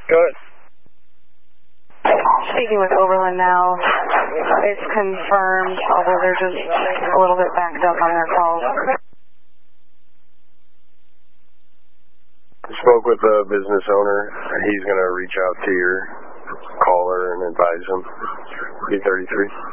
Go ahead. Speaking with Oberlin now, it's confirmed, although they're just a little bit backed up on their calls. Spoke with the business owner. He's going to reach out to your caller and advise him. B-33.